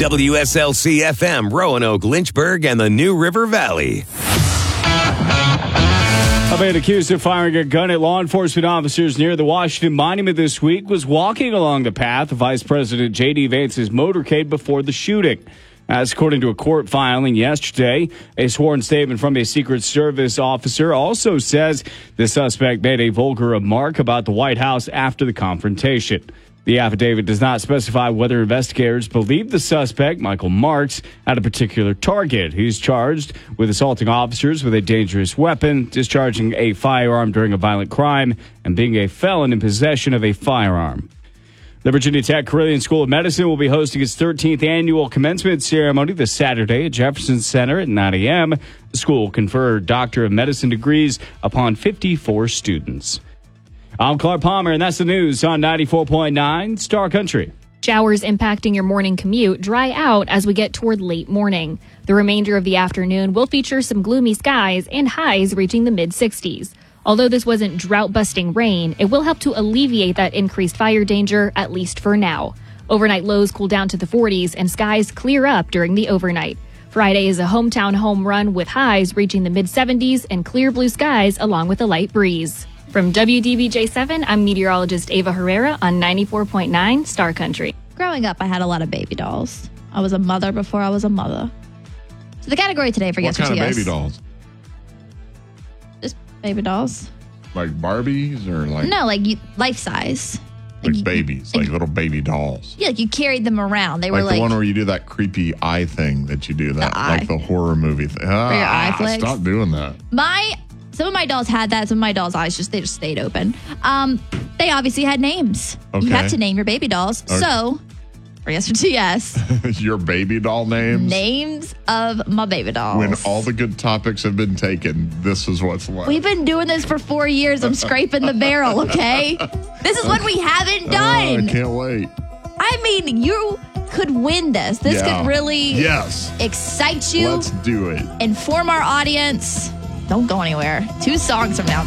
WSLC-FM, Roanoke, Lynchburg, and the New River Valley. A man accused of firing a gun at law enforcement officers near the Washington Monument this week was walking along the path of Vice President J.D. Vance's motorcade before the shooting. As according to a court filing yesterday, a sworn statement from a Secret Service officer also says the suspect made a vulgar remark about the White House after the confrontation. The affidavit does not specify whether investigators believe the suspect, Michael Marks, had a particular target. He's charged with assaulting officers with a dangerous weapon, discharging a firearm during a violent crime, and being a felon in possession of a firearm. The Virginia Tech Carilion School of Medicine will be hosting its 13th annual commencement ceremony this Saturday at Jefferson Center at 9 a.m. The school will confer Doctor of Medicine degrees upon 54 students. I'm Clark Palmer, and that's the news on 94.9 Star Country. Showers impacting your morning commute dry out as we get toward late morning. The remainder of the afternoon will feature some gloomy skies and highs reaching the mid-60s. Although this wasn't drought-busting rain, it will help to alleviate that increased fire danger, at least for now. Overnight lows cool down to the 40s and skies clear up during the overnight. Friday is a hometown home run with highs reaching the mid-70s and clear blue skies along with a light breeze. From WDBJ7, I'm meteorologist Ava Herrera on 94.9 Star Country. Growing up, I had a lot of baby dolls. I was a mother before I was a mother. So the category today for Yes or What kind of Yes. baby dolls? Just baby dolls. Like Barbies or like No, life size. babies, like little baby dolls? Yeah, like you carried them around. They were Like the one where you do that creepy eye thing that you do, that eye. like the horror movie thing. your eye flicks? Stop doing that. Some of my dolls had that. Some of my dolls' eyes they just stayed open. They obviously had names. Okay. You have to name your baby dolls. Okay. So, for Yes or Yes, Your baby doll names? names of my baby dolls. When all the good topics have been taken, this is what's left. We've been doing this for 4 years. I'm scraping the barrel, okay? This is what we haven't done. I can't wait. I mean, you could win this. This Yeah. could really Yes. excite you, Let's do it. inform our audience. Don't go anywhere. 2 songs from now.